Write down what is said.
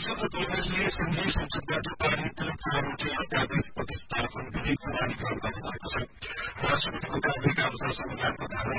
संसद प्रहरीले संघीय संसदबाट पारित 4वटै अध्यादेश प्रतिस्थापन विधेयकको माथि ग्रहण गर्नुभएको छ। राष्ट्रपतिको प्राथमिक अनुशासन विभागको धारा